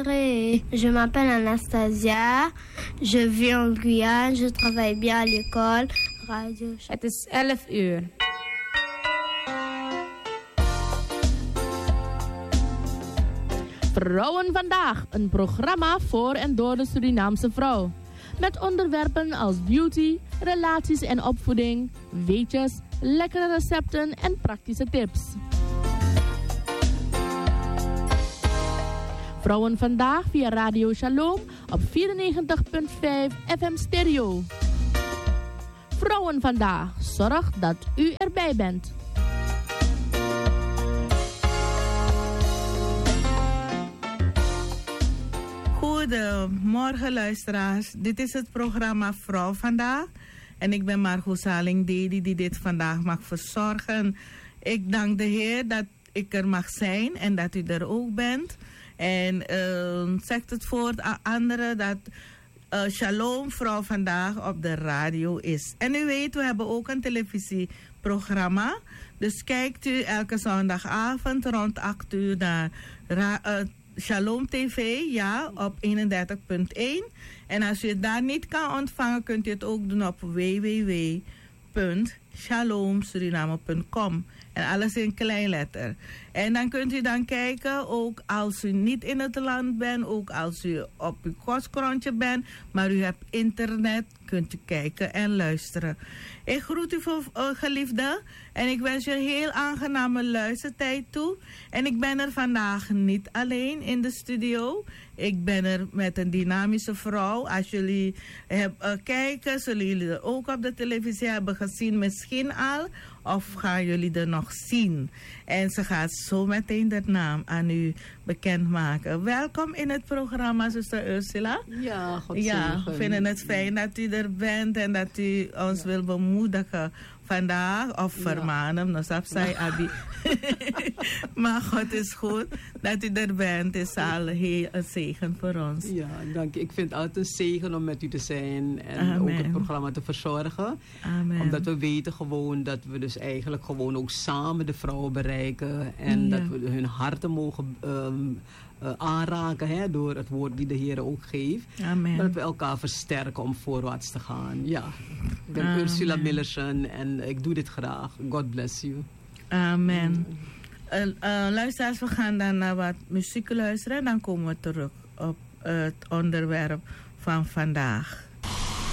préférée. Je m'appelle Anastasia. Je vis en Guyane. Je travaille bien à l'école. Radio. Het is 11 uur. Vrouwen vandaag, een programma voor en door de Surinaamse vrouw. Met onderwerpen als beauty, relaties en opvoeding, weetjes, lekkere recepten en praktische tips. Vrouwen vandaag via Radio Shalom op 94.5 FM stereo. Vrouwen vandaag, zorg dat u erbij bent. Goedemorgen luisteraars, dit is het programma Vrouw Vandaag. En ik ben Margot Saling-Dedi die dit vandaag mag verzorgen. Ik dank de Heer dat ik er mag zijn en dat u er ook bent. En zegt het voor aan anderen dat Shalom Vrouw Vandaag op de radio is. En u weet, we hebben ook een televisieprogramma. Dus kijkt u elke zondagavond rond 8 uur naar Shalom TV, ja, op 31.1. En als u het daar niet kan ontvangen, kunt u het ook doen op www.shalomsuriname.com. En alles in kleinletter. En dan kunt u dan kijken, ook als u niet in het land bent, ook als u op uw kostkrantje bent, maar u hebt internet, kunt u kijken en luisteren. Ik groet u geliefde en ik wens u een heel aangename luistertijd toe. En ik ben er vandaag niet alleen in de studio. Ik ben er met een dynamische vrouw. Als jullie kijken, zullen jullie er ook op de televisie hebben gezien misschien al. Of gaan jullie er nog zien? En ze gaat zo meteen de naam aan u bekendmaken. Welkom in het programma, zuster Ursula. Ja, God ja, we vinden het fijn dat u er bent en dat u ons wil bemoedigen vandaag. Of vermanen, nou snap zij, Abi. Maar God is goed dat u er bent. Het is al heel een zegen voor ons. Ja, dank je. Ik vind het altijd een zegen om met u te zijn en Amen. ook het programma te verzorgen. Amen. Omdat we weten gewoon dat we dus eigenlijk gewoon ook samen de vrouwen bereiken. En dat we hun harten mogen aanraken, hè, door het woord die de Heer ook geeft. Amen. Dat we elkaar versterken om voorwaarts te gaan. Ja, ik ben Ursula Millersen en ik doe dit graag. God bless you. Amen. Luisteraars, we gaan dan naar wat muziek luisteren en dan komen we terug op het onderwerp van vandaag.